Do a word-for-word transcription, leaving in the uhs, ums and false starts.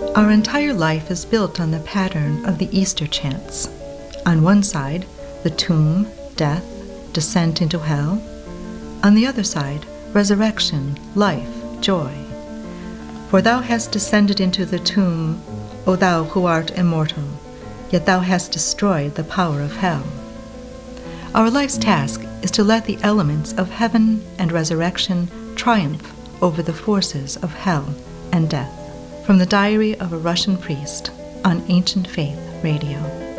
Our entire life is built on the pattern of the Easter chants. On one side, the tomb, death, descent into hell. On the other side, resurrection, life, joy. For thou hast descended into the tomb, O thou who art immortal, yet thou hast destroyed the power of hell. Our life's task is to let the elements of heaven and resurrection triumph over the forces of hell and death. From the Diary of a Russian Priest on Ancient Faith Radio.